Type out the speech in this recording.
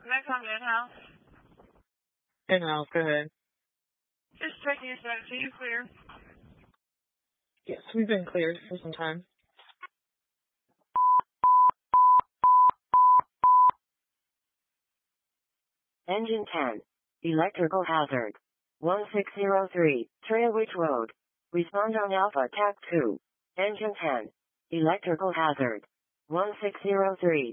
Can I come in-house? In-house, go ahead. Just checking your status. Are you clear? Yes, we've been cleared for some time. Engine 10. Electrical hazard. 1603, Trailwich Road. Respond on Alpha TAC 2. Engine 10. Electrical hazard. 1603.